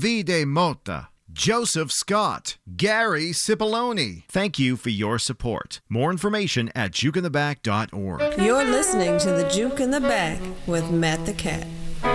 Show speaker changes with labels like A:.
A: Davide Motta, Joseph Scott, Gary Cipollone. Thank you for your support. More information at jukeintheback.org.
B: You're listening to The Juke in the Back with Matt the Cat.